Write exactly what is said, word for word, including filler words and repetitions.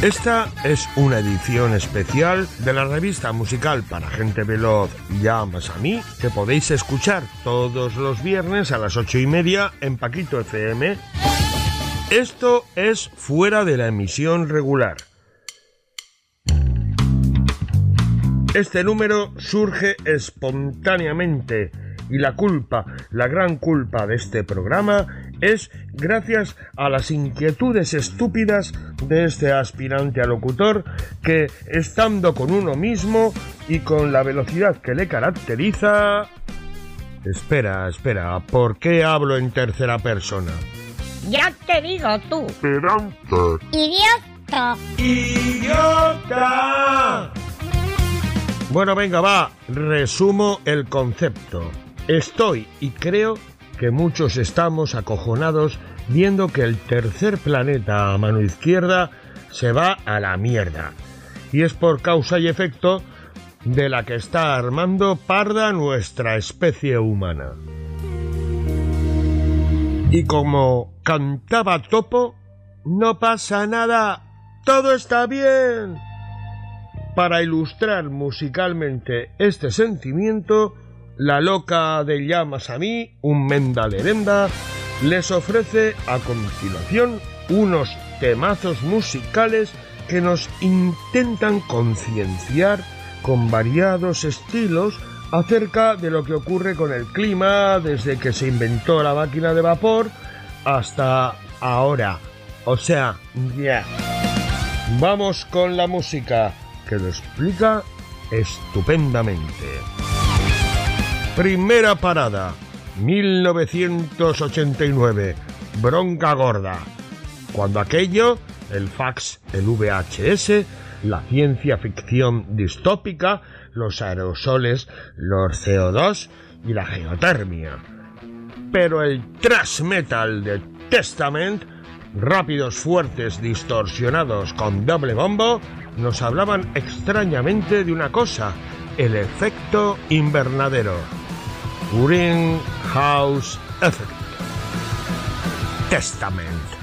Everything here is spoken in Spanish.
Esta es una edición especial de la revista musical para gente veloz Llamas a mí, que podéis escuchar todos los viernes a las ocho y media en Paquito F M. Esto es fuera de la emisión regular. Este número surge espontáneamente y la culpa, la gran culpa de este programa es gracias a las inquietudes estúpidas de este aspirante a locutor que, estando con uno mismo y con la velocidad que le caracteriza... Espera, espera, ¿por qué hablo en tercera persona? Ya te digo tú. Esperante. ¡Idiota! ¡Idiota! Bueno, venga, va, resumo el concepto. Estoy, y creo que muchos estamos acojonados viendo que el tercer planeta a mano izquierda se va a la mierda. Y es por causa y efecto de la que está armando parda nuestra especie humana. Y como cantaba Topo, no pasa nada, todo está bien. Para ilustrar musicalmente este sentimiento, la loca de Llamas a mí, un menda lerenda, les ofrece a continuación unos temazos musicales que nos intentan concienciar con variados estilos acerca de lo que ocurre con el clima desde que se inventó la máquina de vapor hasta ahora. O sea, ya. Yeah. Vamos con la música, que lo explica estupendamente. Primera parada, mil novecientos ochenta y nueve, Bronca Gorda. Cuando aquello, el fax, el V H S, la ciencia ficción distópica, los aerosoles, los C O dos y la geotermia. Pero el thrash metal de Testament, rápidos, fuertes, distorsionados con doble bombo, nos hablaban extrañamente de una cosa, el efecto invernadero. Greenhouse Effect. Testament.